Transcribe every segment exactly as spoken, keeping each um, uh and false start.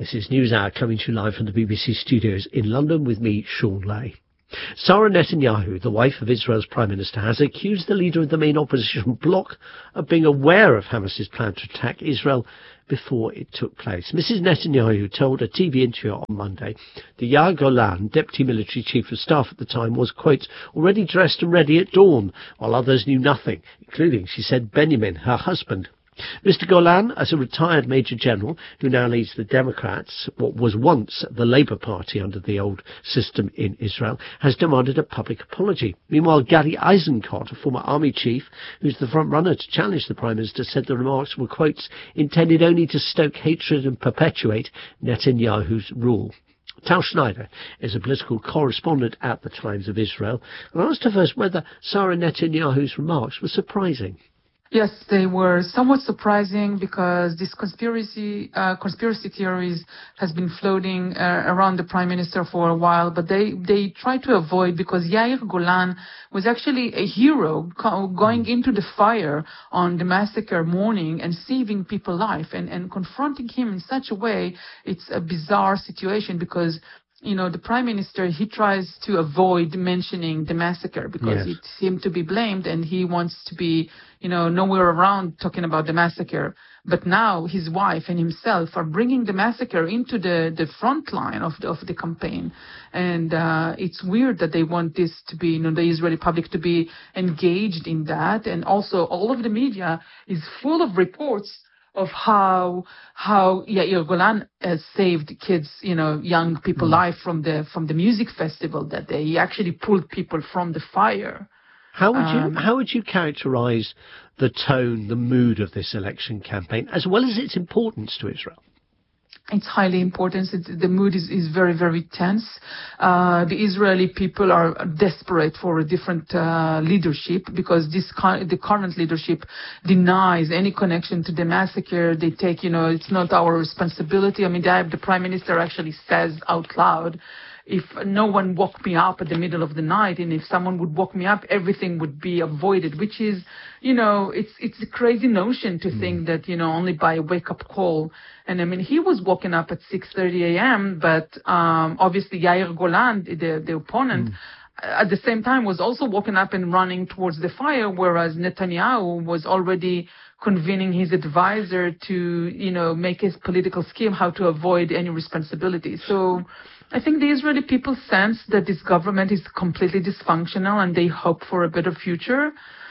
This is NewsHour coming to you live from the B B C studios in London with me, Sean Lay. Sarah Netanyahu, the wife of Israel's Prime Minister, has accused the leader of the main opposition bloc of being aware of Hamas's plan to attack Israel before it took place. Missus Netanyahu told a T V interview on Monday that Yair Golan, Deputy Military Chief of Staff at the time, was, quote, already dressed and ready at dawn, while others knew nothing, including, she said, Benjamin, her husband. Mister Golan, as a retired Major General who now leads the Democrats, what was once the Labour Party under the old system in Israel, has demanded a public apology. Meanwhile, Gadi Eisenkot, a former army chief who's the front runner to challenge the Prime Minister, said the remarks were, quotes, intended only to stoke hatred and perpetuate Netanyahu's rule. Tal Schneider is a political correspondent at the Times of Israel, and I asked her first whether Sarah Netanyahu's remarks were surprising. Yes, they were somewhat surprising because this conspiracy uh, conspiracy theories has been floating uh, around the Prime Minister for a while, but they, they try to avoid, because Yair Golan was actually a hero co- going into the fire on the massacre morning and saving people's life, and, and confronting him in such a way, it's a bizarre situation because you know, the Prime Minister, he tries to avoid mentioning the massacre because yes. it seemed to be blamed, and he wants to be, you know, nowhere around talking about the massacre. But now his wife and himself are bringing the massacre into the, the front line of the, of the campaign. And uh, it's weird that they want this to be, you know, the Israeli public to be engaged in that. And also all of the media is full of reports of how how Yair Golan has saved kids, you know, young people mm. life from the from the music festival that day. He actually pulled people from the fire. How would um, you how would you characterize the tone, the mood of this election campaign, as well as its importance to Israel? It's highly important. It's, the mood is, is very, very tense. Uh, the Israeli people are desperate for a different uh, leadership because this the current leadership denies any connection to the massacre. They take, you know, it's not our responsibility. I mean, the, the Prime Minister actually says out loud, if no one woke me up at the middle of the night, and if someone would woke me up, everything would be avoided, which is, you know, it's it's a crazy notion to mm. think that, you know, only by a wake-up call. And I mean, he was woken up at six thirty a.m., but um, obviously Yair Golan, the, the opponent, mm. at the same time was also woken up and running towards the fire, whereas Netanyahu was already convening his advisor to, you know, make his political scheme how to avoid any responsibility. So I think the Israeli people sense that this government is completely dysfunctional and they hope for a better future.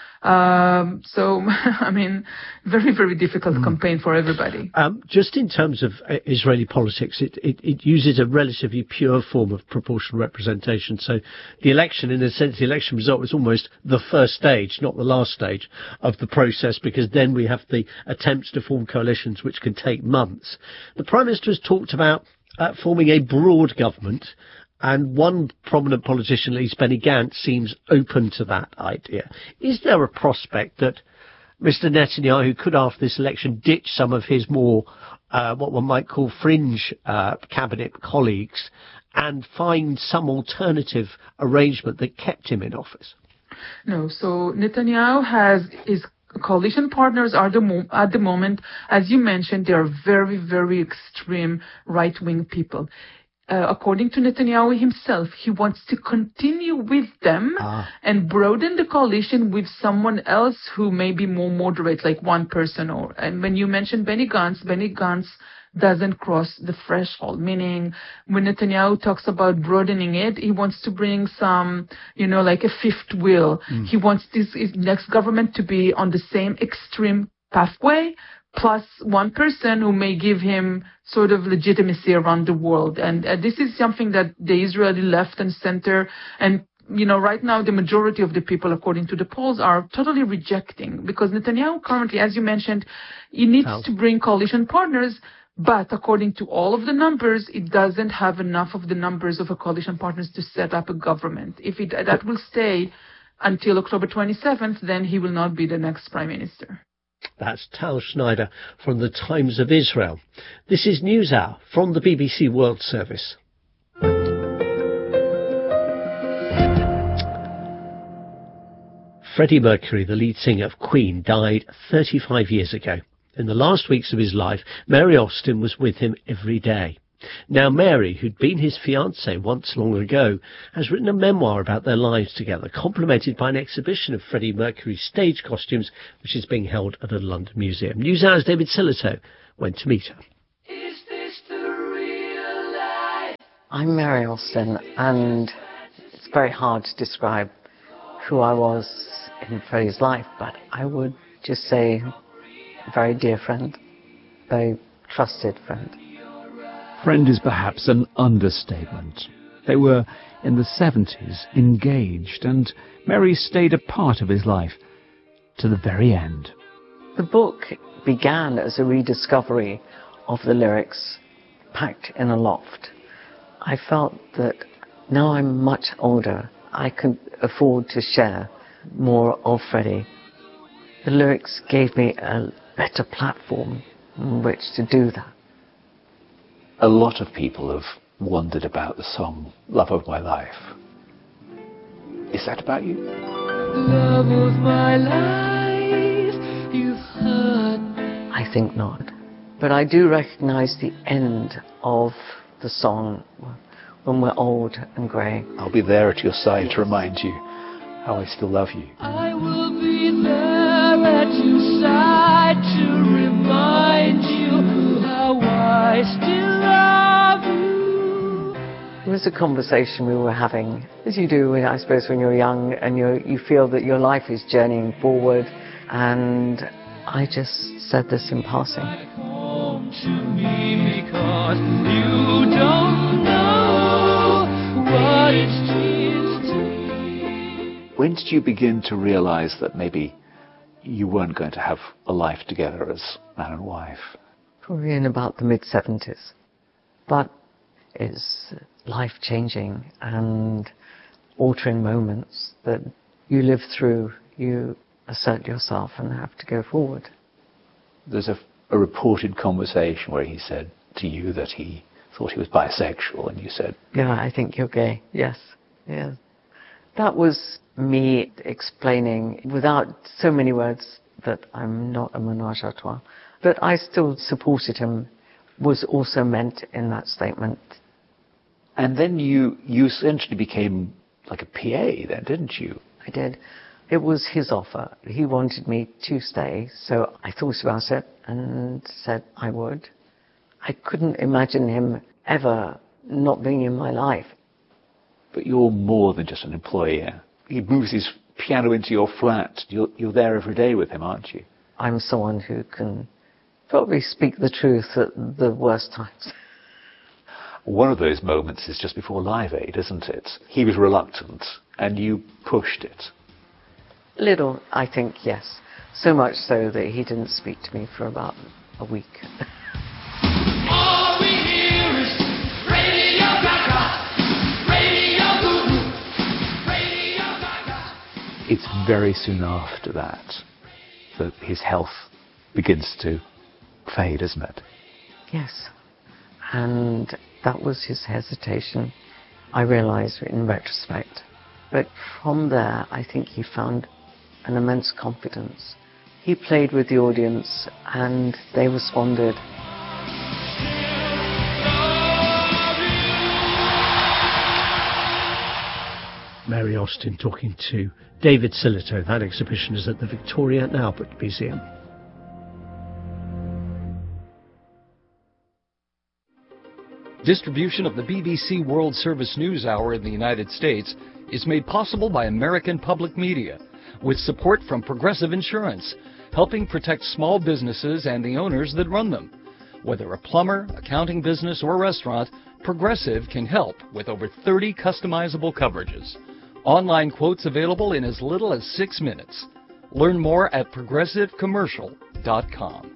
Um, so, I mean, very, very difficult mm. campaign for everybody. Um, just in terms of uh, Israeli politics, it, it, it uses a relatively pure form of proportional representation. So the election, in a sense, the election result was almost the first stage, not the last stage of the process, because then we have the attempts to form coalitions which can take months. The Prime Minister has talked about uh, forming a broad government, and one prominent politician, at least Benny Gantz, seems open to that idea. Is there a prospect that Mister Netanyahu could, after this election, ditch some of his more, uh, what one might call fringe uh, cabinet colleagues and find some alternative arrangement that kept him in office? No, so Netanyahu has his coalition partners are the mo- at the moment, as you mentioned, they are very, very extreme right-wing people. Uh, according to Netanyahu himself, he wants to continue with them ah. and broaden the coalition with someone else who may be more moderate, like one person. Or and when you mentioned Benny Gantz, Benny Gantz doesn't cross the threshold, meaning when Netanyahu talks about broadening it, he wants to bring some, you know, like a fifth wheel. Mm. He wants this his next government to be on the same extreme pathway, plus one person who may give him sort of legitimacy around the world. And uh, this is something that the Israeli left and center, and you know, right now the majority of the people, according to the polls, are totally rejecting, because Netanyahu currently, as you mentioned, he needs oh. to bring coalition partners, but according to all of the numbers, it doesn't have enough of the numbers of a coalition partners to set up a government. If it, that will stay until October twenty-seventh, then he will not be the next prime minister. That's Tal Schneider from the Times of Israel. This is NewsHour from the B B C World Service. Freddie Mercury, the lead singer of Queen, died thirty-five years ago. In the last weeks of his life, Mary Austin was with him every day. Now Mary, who'd been his fiancée once long ago, has written a memoir about their lives together, complemented by an exhibition of Freddie Mercury's stage costumes, which is being held at a London museum. NewsHour's David Sillito went to meet her. Is this the real life? I'm Mary Austin, and it's very hard to describe who I was in Freddie's life, but I would just say a very dear friend, very trusted friend. Friend is perhaps an understatement. They were, in the seventies, engaged, and Mary stayed a part of his life to the very end. The book began as a rediscovery of the lyrics packed in a loft. I felt that now I'm much older, I could afford to share more of Freddie. The lyrics gave me a better platform on which to do that. A lot of people have wondered about the song Love of My Life. Is that about you? Love of my life, you've heard. I think not. But I do recognize the end of the song when we're old and grey. I'll be there at your side to remind you how I still love you. I will be there at your side to remind you how I still love you. It was a conversation we were having, as you do, I suppose, when you're young and you you feel that your life is journeying forward. And I just said this in passing. Home to me because you don't know what it means to me. When did you begin to realize that maybe you weren't going to have a life together as man and wife? Probably in about the mid-seventies. But it's life-changing and altering moments that you live through. You assert yourself and have to go forward. There's a, a reported conversation where he said to you that he thought he was bisexual, and you said, Yeah, I think you're gay. Yes. Yes. That was me explaining, without so many words, that I'm not a ménage à trois. But I still supported him, was also meant in that statement. And then you, you essentially became like a P A then, didn't you? I did. It was his offer. He wanted me to stay, so I thought about it and said I would. I couldn't imagine him ever not being in my life. But you're more than just an employee. He moves his piano into your flat. You're, you're there every day with him, aren't you? I'm someone who can probably speak the truth at the worst times. One of those moments is just before Live Aid, isn't it? He was reluctant, and you pushed it. Little, I think, yes. So much so that he didn't speak to me for about a week. All we hear is Radio Gaga, Radio Goo, Radio Gaga. It's very soon after that that his health begins to fade, isn't it? Yes. And that was his hesitation, I realise in retrospect. But from there, I think he found an immense confidence. He played with the audience and they responded. Mary Austin talking to David Sillito. That exhibition is at the Victoria and Albert Museum. Distribution of the B B C World Service News Hour in the United States is made possible by American Public Media, with support from Progressive Insurance, helping protect small businesses and the owners that run them. Whether a plumber, accounting business, or restaurant, Progressive can help with over thirty customizable coverages. Online quotes available in as little as six minutes. Learn more at progressive commercial dot com.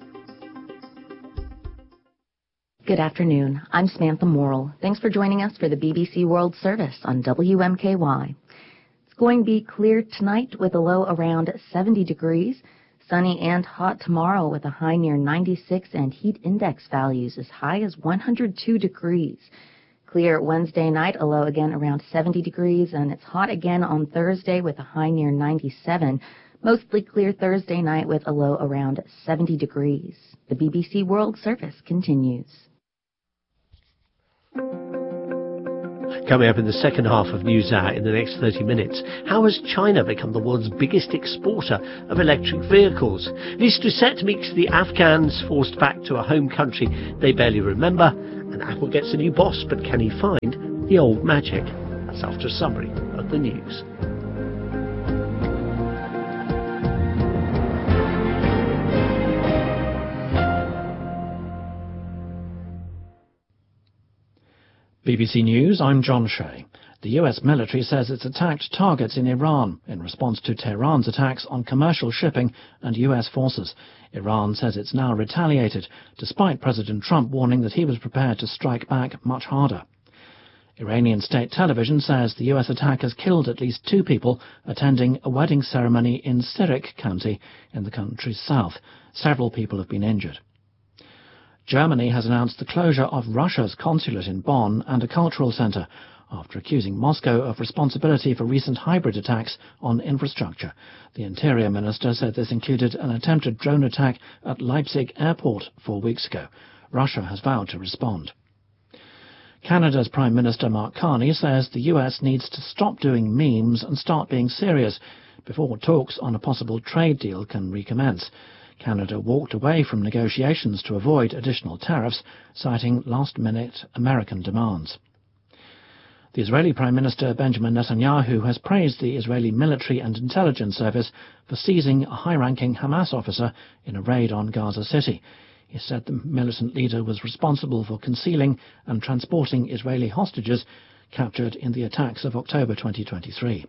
Good afternoon. I'm Samantha Morrill. Thanks for joining us for the B B C World Service on W M K Y. It's going to be clear tonight with a low around seventy degrees. Sunny and hot tomorrow with a high near ninety-six and heat index values as high as one hundred two degrees. Clear Wednesday night, a low again around seventy degrees, and it's hot again on Thursday with a high near ninety-seven. Mostly clear Thursday night with a low around seventy degrees. The B B C World Service continues. Coming up in the second half of NewsHour in the next thirty minutes, how has China become the world's biggest exporter of electric vehicles? This Doucette meets the Afghans forced back to a home country they barely remember, and Apple gets a new boss, but can he find the old magic? That's after a summary of the news. B B C News, I'm John Shea. The U S military says it's attacked targets in Iran in response to Tehran's attacks on commercial shipping and U S forces. Iran says it's now retaliated, despite President Trump warning that he was prepared to strike back much harder. Iranian state television says the U S attack has killed at least two people attending a wedding ceremony in Sirik County in the country's south. Several people have been injured. Germany has announced the closure of Russia's consulate in Bonn and a cultural centre after accusing Moscow of responsibility for recent hybrid attacks on infrastructure. The Interior Minister said this included an attempted drone attack at Leipzig airport four weeks ago. Russia has vowed to respond. Canada's Prime Minister Mark Carney says the U S needs to stop doing memes and start being serious before talks on a possible trade deal can recommence. Canada walked away from negotiations to avoid additional tariffs, citing last-minute American demands. The Israeli Prime Minister Benjamin Netanyahu has praised the Israeli military and intelligence service for seizing a high-ranking Hamas officer in a raid on Gaza City. He said the militant leader was responsible for concealing and transporting Israeli hostages captured in the attacks of October twenty twenty-three.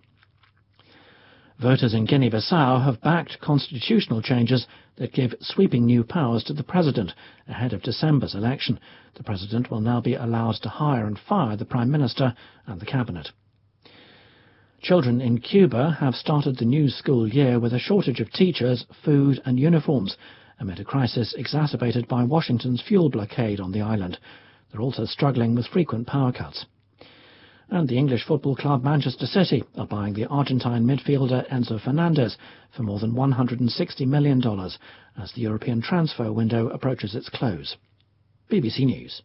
Voters in Guinea-Bissau have backed constitutional changes that give sweeping new powers to the president ahead of December's election. The president will now be allowed to hire and fire the prime minister and the cabinet. Children in Cuba have started the new school year with a shortage of teachers, food and uniforms, amid a crisis exacerbated by Washington's fuel blockade on the island. They're also struggling with frequent power cuts. And the English football club Manchester City are buying the Argentine midfielder Enzo Fernandez for more than one hundred sixty million dollars as the European transfer window approaches its close. B B C News.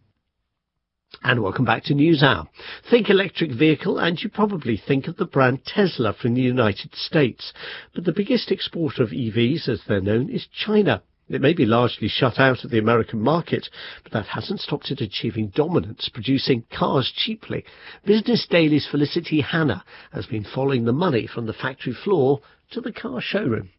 And welcome back to NewsHour. Think electric vehicle and you probably think of the brand Tesla from the United States. But the biggest exporter of E Vs, as they're known, is China. It may be largely shut out of the American market, but that hasn't stopped it achieving dominance, producing cars cheaply. Business Daily's Felicity Hanna has been following the money from the factory floor to the car showroom.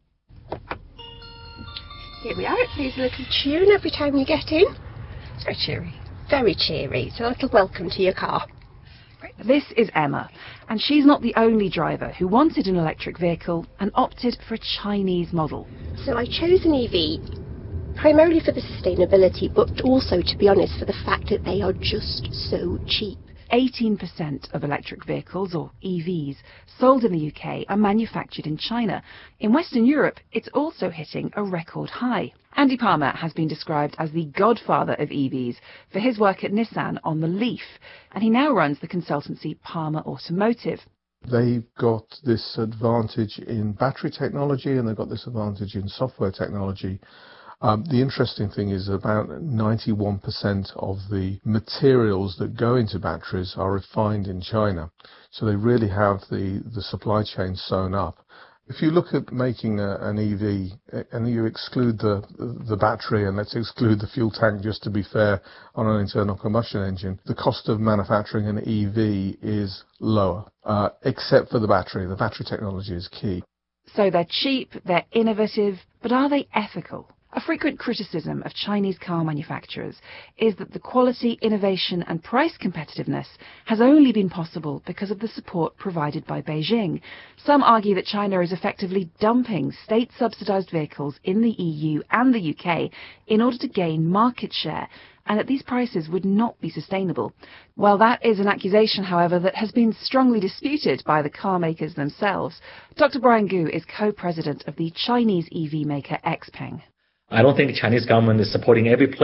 Here we are. It plays a little tune every time you get in. It's very cheery. Very cheery. It's a little welcome to your car. This is Emma, and she's not the only driver who wanted an electric vehicle and opted for a Chinese model. So I chose an E V primarily for the sustainability, but also, to be honest, for the fact that they are just so cheap. eighteen percent of electric vehicles, or E Vs, sold in the U K are manufactured in China. In Western Europe, it's also hitting a record high. Andy Palmer has been described as the godfather of E Vs for his work at Nissan on the Leaf, and he now runs the consultancy Palmer Automotive. They've got this advantage in battery technology and they've got this advantage in software technology. Um, the interesting thing is about ninety-one percent of the materials that go into batteries are refined in China. So they really have the, the supply chain sewn up. If you look at making a, an E V and you exclude the, the battery, and let's exclude the fuel tank just to be fair on an internal combustion engine, the cost of manufacturing an E V is lower, uh, except for the battery. The battery technology is key. So they're cheap, they're innovative, but are they ethical? A frequent criticism of Chinese car manufacturers is that the quality, innovation and price competitiveness has only been possible because of the support provided by Beijing. Some argue that China is effectively dumping state-subsidised vehicles in the E U and the U K in order to gain market share, and that these prices would not be sustainable. Well, that is an accusation, however, that has been strongly disputed by the car makers themselves. Doctor Brian Gu is co-president of the Chinese E V maker Xpeng. I don't think the Chinese government is supporting every player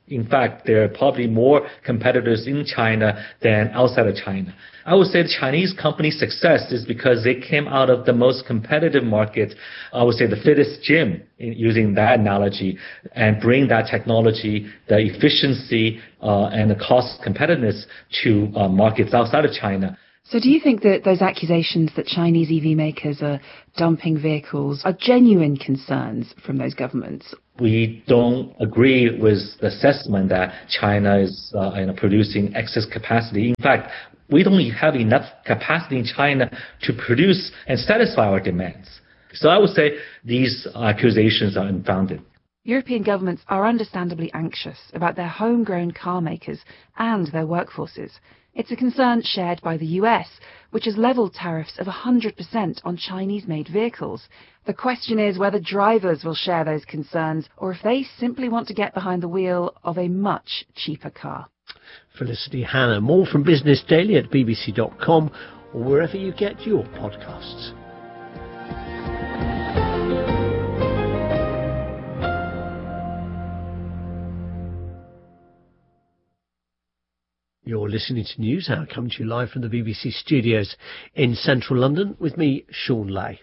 In fact, there are probably more competitors in China than outside of China. I would say the Chinese company's success is because they came out of the most competitive market, I would say the fittest gym, using that analogy, and bring that technology, the efficiency, uh, and the cost competitiveness to uh, markets outside of China. So do you think that those accusations that Chinese E V makers are dumping vehicles are genuine concerns from those governments? We don't agree with the assessment that China is uh, you know, producing excess capacity. In fact, we don't have enough capacity in China to produce and satisfy our demands. So I would say these accusations are unfounded. European governments are understandably anxious about their homegrown car makers and their workforces. It's a concern shared by the U S, which has levelled tariffs of one hundred percent on Chinese-made vehicles. The question is whether drivers will share those concerns or if they simply want to get behind the wheel of a much cheaper car. Felicity Hannah. More from Business Daily at b b c dot com or wherever you get your podcasts. You're listening to NewsHour, coming to you live from the B B C studios in central London with me, Sean Lay.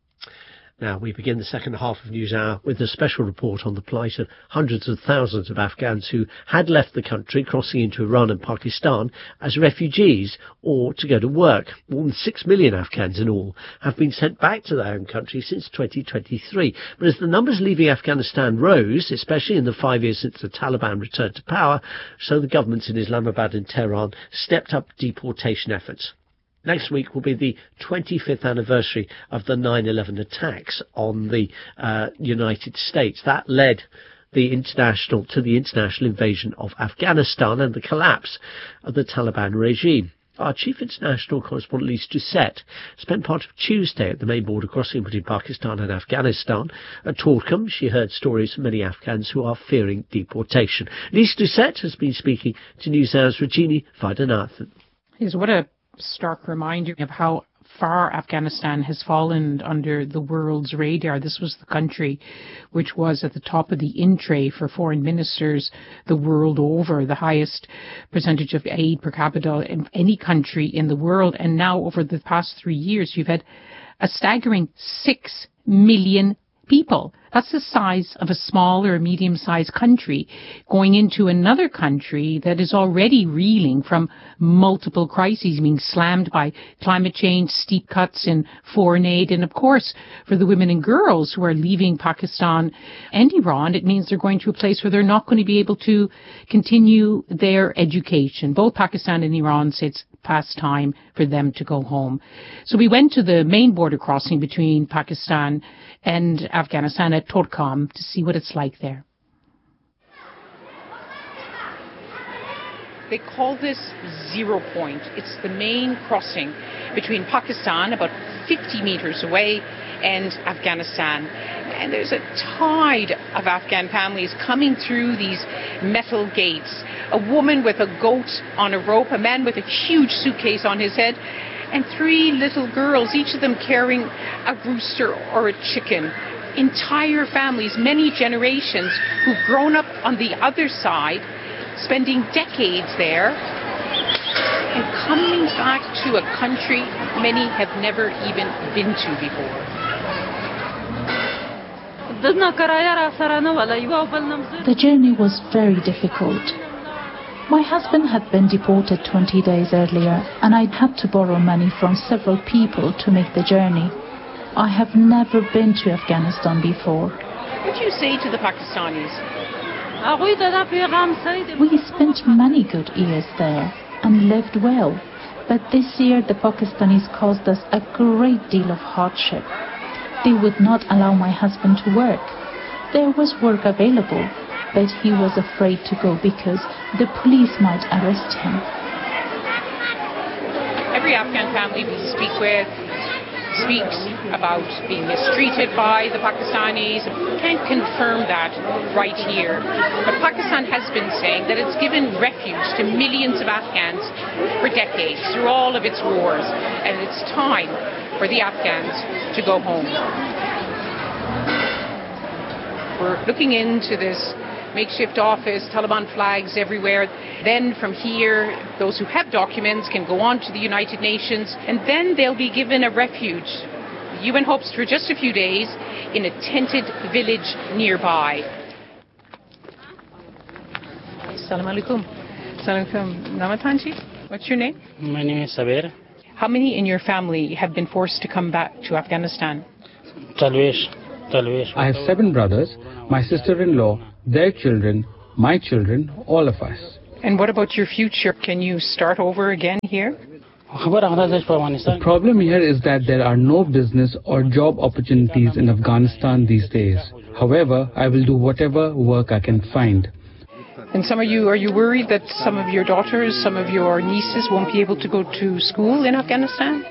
Now, we begin the second half of NewsHour with a special report on the plight of hundreds of thousands of Afghans who had left the country, crossing into Iran and Pakistan as refugees or to go to work. More than six million Afghans in all have been sent back to their home country since twenty twenty-three. But as the numbers leaving Afghanistan rose, especially in the five years since the Taliban returned to power, so the governments in Islamabad and Tehran stepped up deportation efforts. Next week will be the twenty-fifth anniversary of the nine eleven attacks on the uh, United States. That led the international to the international invasion of Afghanistan and the collapse of the Taliban regime. Our chief international correspondent, Lise Doucette, spent part of Tuesday at the main border crossing between Pakistan and Afghanistan. At Torkham, she heard stories from many Afghans who are fearing deportation. Lise Doucette has been speaking to NewsHour's Rajini Vaidyanathan. Yes, what a stark reminder of how far Afghanistan has fallen under the world's radar. This was the country which was at the top of the in tray for foreign ministers the world over, the highest percentage of aid per capita in any country in the world. And now over the past three years, you've had a staggering six million people. That's the size of a small or medium-sized country going into another country that is already reeling from multiple crises, being slammed by climate change, steep cuts in foreign aid, and of course, for the women and girls who are leaving Pakistan and Iran, it means they're going to a place where they're not going to be able to continue their education. Both Pakistan and Iran say it's past time for them to go home. So we went to the main border crossing between Pakistan and Afghanistan at Torkham to see what it's like there. They call this zero point. It's the main crossing between Pakistan, about fifty meters away, and Afghanistan. And there's a tide of Afghan families coming through these metal gates. A woman with a goat on a rope, a man with a huge suitcase on his head, and three little girls, each of them carrying a rooster or a chicken. Entire families, many generations, who've grown up on the other side, spending decades there, and coming back to a country many have never even been to before. The journey was very difficult. My husband had been deported twenty days earlier, and I'd had to borrow money from several people to make the journey. I have never been to Afghanistan before. What do you say to the Pakistanis? We spent many good years there and lived well, but this year the Pakistanis caused us a great deal of hardship. They would not allow my husband to work. There was work available, but he was afraid to go because the police might arrest him. Every Afghan family we speak with speaks about being mistreated by the Pakistanis. We can't confirm that right here. But Pakistan has been saying that it's given refuge to millions of Afghans for decades through all of its wars. And it's time for the Afghans to go home. We're looking into this makeshift office, Taliban flags everywhere. Then from here, those who have documents can go on to the United Nations, and then they'll be given a refuge. The U N hopes for just a few days in a tented village nearby. Assalamu alaikum. Assalamu alaikum. Namatanji, what's your name? My name is Sabir. How many in your family have been forced to come back to Afghanistan? Talvesh. Talvesh. I have seven brothers, my sister-in-law, their children, my children, all of us. And what about your future? Can you start over again here? The problem here is that there are no business or job opportunities in Afghanistan these days. However, I will do whatever work I can find. And some of you, are you worried that some of your daughters, some of your nieces won't be able to go to school in Afghanistan?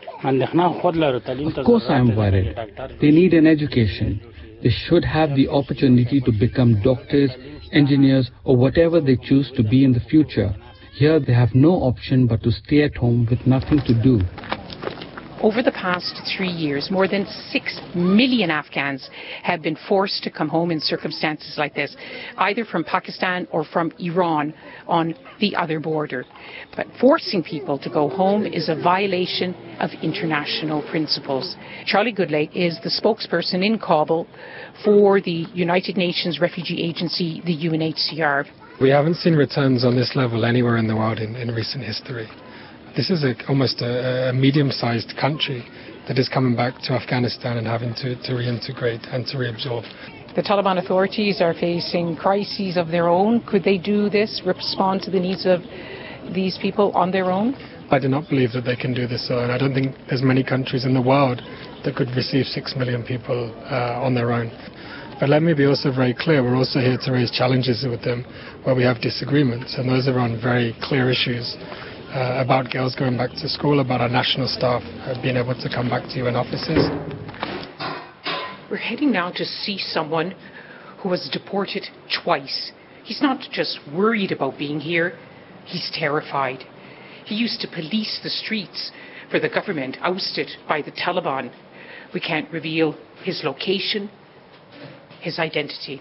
Of course I am worried. They need an education. They should have the opportunity to become doctors, engineers, or whatever they choose to be in the future. Here they have no option but to stay at home with nothing to do. Over the past three years, more than six million Afghans have been forced to come home in circumstances like this, either from Pakistan or from Iran on the other border. But forcing people to go home is a violation of international principles. Charlie Goodlay is the spokesperson in Kabul for the United Nations Refugee Agency, the U N H C R. We haven't seen returns on this level anywhere in the world in, in recent history. This is a, almost a, a medium-sized country that is coming back to Afghanistan and having to, to reintegrate and to reabsorb. The Taliban authorities are facing crises of their own. Could they do this, respond to the needs of these people on their own? I do not believe that they can do this alone. I don't think there's many countries in the world that could receive six million people uh, on their own. But let me be also very clear, we're also here to raise challenges with them where we have disagreements, and those are on very clear issues. Uh, about girls going back to school, about our national staff uh, being able to come back to U N offices. We're heading now to see someone who was deported twice. He's not just worried about being here, he's terrified. He used to police the streets for the government ousted by the Taliban. We can't reveal his location, his identity.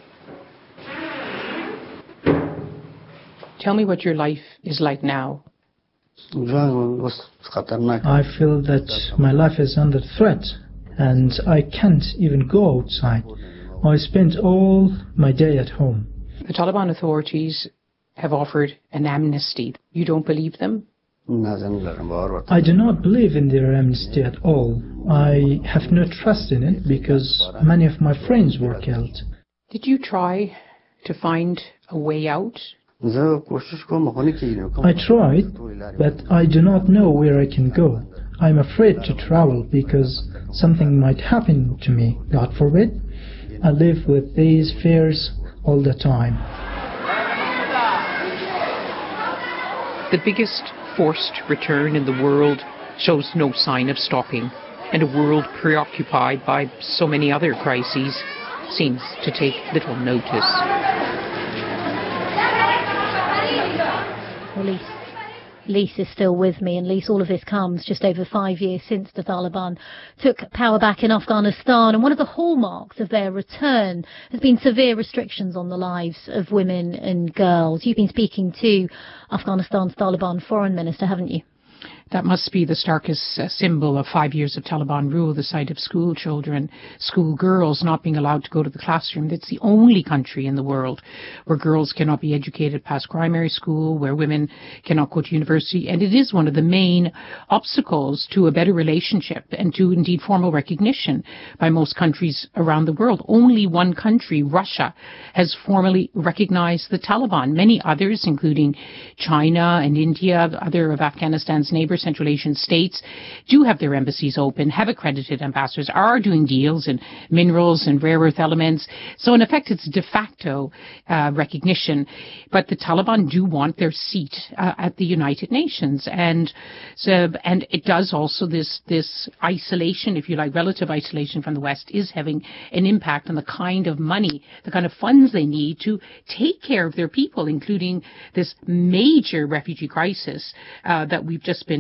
Tell me what your life is like now. I feel that my life is under threat and I can't even go outside. I spend all my day at home. The Taliban authorities have offered an amnesty. You don't believe them? I do not believe in their amnesty at all. I have no trust in it because many of my friends were killed. Did you try to find a way out? I tried, but I do not know where I can go. I'm afraid to travel because something might happen to me, God forbid. I live with these fears all the time. The biggest forced return in the world shows no sign of stopping, and a world preoccupied by so many other crises seems to take little notice. Well, Lise, Lise is still with me, and Lise, all of this comes just over five years since the Taliban took power back in Afghanistan, and one of the hallmarks of their return has been severe restrictions on the lives of women and girls. You've been speaking to Afghanistan's Taliban foreign minister, haven't you? That must be the starkest uh, symbol of five years of Taliban rule, the sight of school children, school girls not being allowed to go to the classroom. It's the only country in the world where girls cannot be educated past primary school, where women cannot go to university. And it is one of the main obstacles to a better relationship and to indeed formal recognition by most countries around the world. Only one country, Russia, has formally recognized the Taliban. Many others, including China and India, other of Afghanistan's neighbors, Central Asian states, do have their embassies open, have accredited ambassadors, are doing deals in minerals and rare earth elements. So in effect, it's de facto uh, recognition. But the Taliban do want their seat uh, at the United Nations. And so, and it does also, this, this isolation, if you like, relative isolation from the West is having an impact on the kind of money, the kind of funds they need to take care of their people, including this major refugee crisis uh, that we've just been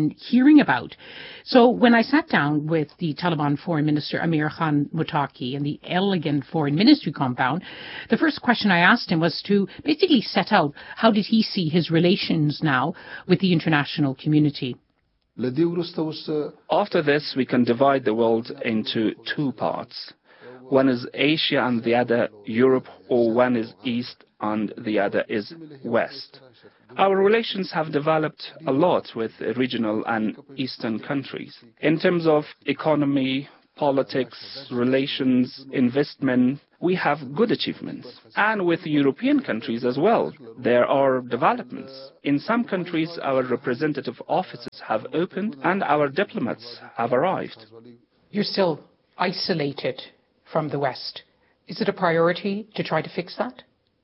been hearing about. So when I sat down with the Taliban Foreign Minister Amir Khan Muttaqi in the elegant Foreign Ministry compound, the first question I asked him was to basically set out how did he see his relations now with the international community. After this, we can divide the world into two parts. One is Asia and the other Europe, or one is East and the other is West. Our relations have developed a lot with regional and Eastern countries. In terms of economy, politics, relations, investment, we have good achievements. And with European countries as well, there are developments. In some countries, our representative offices have opened and our diplomats have arrived. You're still isolated from the West. Is it a priority to try to fix that?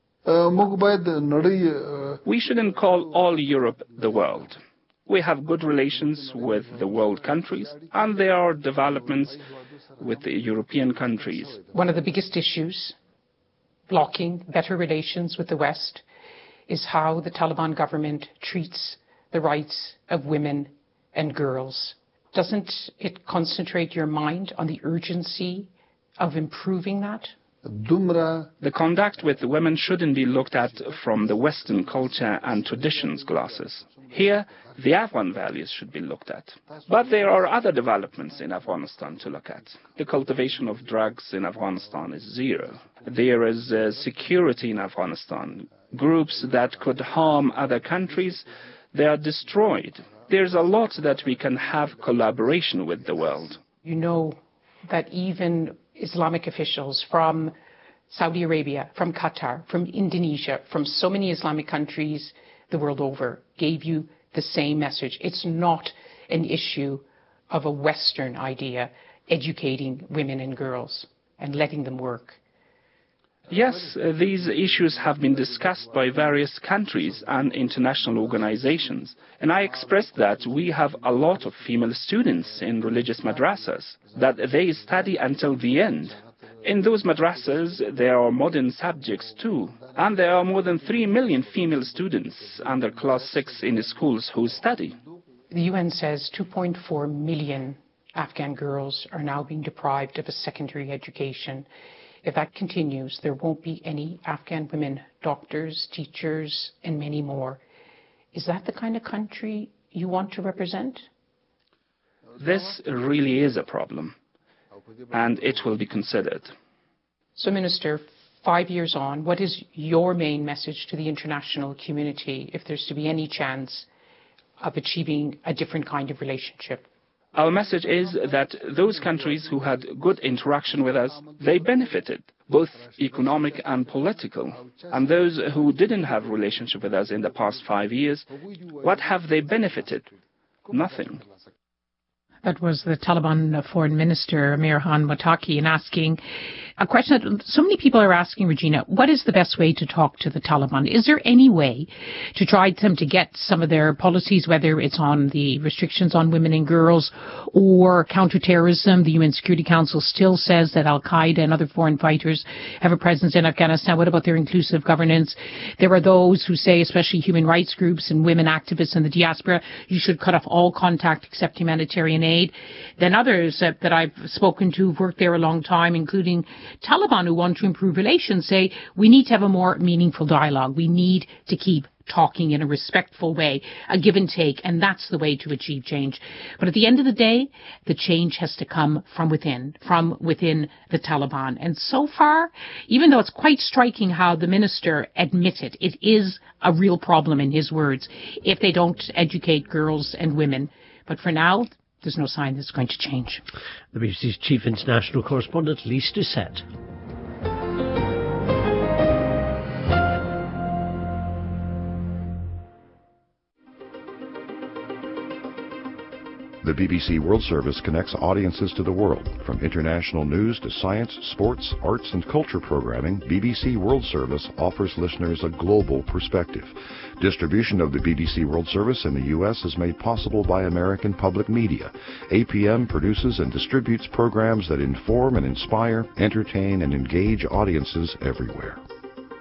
We shouldn't call all Europe the world. We have good relations with the world countries, and there are developments with the European countries. One of the biggest issues blocking better relations with the West is how the Taliban government treats the rights of women and girls. Doesn't it concentrate your mind on the urgency of improving that? The conduct with women shouldn't be looked at from the Western culture and traditions glasses. Here, the Afghan values should be looked at. But there are other developments in Afghanistan to look at. The cultivation of drugs in Afghanistan is zero. There is uh, security in Afghanistan. Groups that could harm other countries, they are destroyed. There's a lot that we can have collaboration with the world. You know that even Islamic officials from Saudi Arabia, from Qatar, from Indonesia, from so many Islamic countries the world over gave you the same message. It's not an issue of a Western idea, educating women and girls and letting them work. Yes, uh, these issues have been discussed by various countries and international organizations. And I expressed that we have a lot of female students in religious madrasas, that they study until the end. In those madrasas, there are modern subjects too. And there are more than three million female students under class six in the schools who study. The U N says two point four million Afghan girls are now being deprived of a secondary education. If that continues, there won't be any Afghan women doctors, teachers, and many more. Is that the kind of country you want to represent? This really is a problem, and it will be considered. So, Minister, five years on, what is your main message to the international community if there's to be any chance of achieving a different kind of relationship? Our message is that those countries who had good interaction with us, they benefited, both economic and political. And those who didn't have relationship with us in the past five years, what have they benefited? Nothing. That was the Taliban Foreign Minister, Amir Khan Muttaqi, in asking a question that so many people are asking, Regina, what is the best way to talk to the Taliban? Is there any way to try them to get some of their policies, whether it's on the restrictions on women and girls or counterterrorism? The U N Security Council still says that Al-Qaeda and other foreign fighters have a presence in Afghanistan. What about their inclusive governance? There are those who say, especially human rights groups and women activists in the diaspora, you should cut off all contact except humanitarian aid. Then others uh, that I've spoken to who've worked there a long time, including Taliban who want to improve relations, say we need to have a more meaningful dialogue. We need to keep talking in a respectful way, a give and take, and that's the way to achieve change. But at the end of the day, the change has to come from within, from within the Taliban. And so far, even though it's quite striking how the minister admitted it is a real problem in his words, if they don't educate girls and women. But for now, there's no sign that's going to change. The B B C's chief international correspondent, Lise Doucette. The B B C World Service connects audiences to the world. From international news to science, sports, arts, and culture programming, B B C World Service offers listeners a global perspective. Distribution of the B B C World Service in the U S is made possible by American Public Media. A P M produces and distributes programs that inform and inspire, entertain, and engage audiences everywhere.